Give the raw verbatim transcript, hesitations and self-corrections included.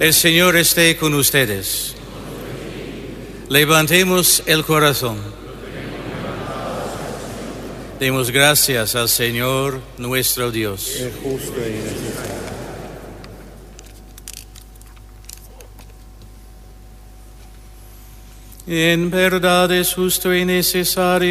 El Señor esté con ustedes. Levantemos el corazón. Demos gracias al Señor nuestro Dios. Es justo y necesario. En verdad es justo y necesario